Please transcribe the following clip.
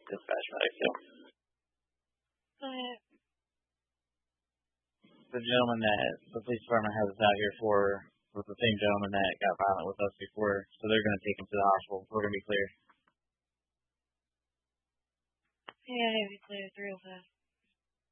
dispatch medic too. The gentleman that the police department has us out here for was the same gentleman that got violent with us before, so they're going to take him to the hospital. We're going to be clear. Yeah, be clear, 305.